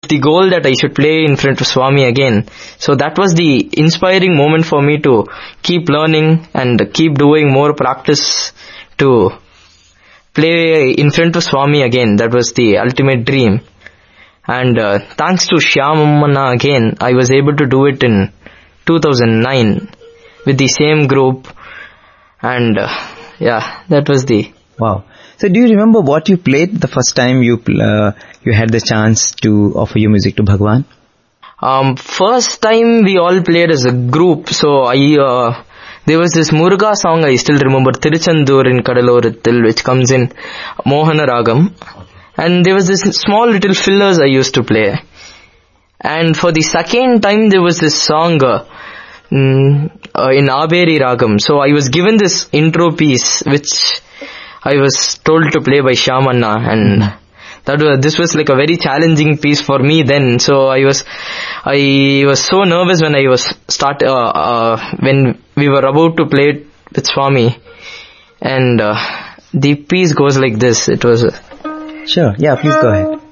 the goal that I should play in front of Swami again. So that was the inspiring moment for me to keep learning and keep doing more practice to play in front of Swami again. That was the ultimate dream. And thanks to Shyamana again, I was able to do it in 2009 with the same group. And that was the... Wow. So do you remember what you played the first time you had the chance to offer your music to Bhagwan? First time we all played as a group. So there was this Muruga song I still remember, Tiruchandur in Kadalorathil, which comes in Mohana Ragam. And there was this small little fillers I used to play. And for the second time there was this song in Aberi Ragam. So I was given this intro piece which I was told to play by Shyamana, and this was like a very challenging piece for me then. So I was so nervous when when we were about to play it with Swami. And the piece goes like this. It was... Sure, yeah, please go ahead.